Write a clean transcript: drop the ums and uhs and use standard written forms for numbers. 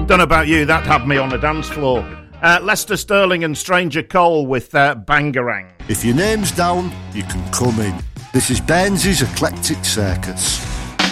Don't know about you, that had me on the dance floor. Lester Sterling and Stranger Cole with Bangarang. If your name's down, you can come in. This is Baines's Eclectic Circus.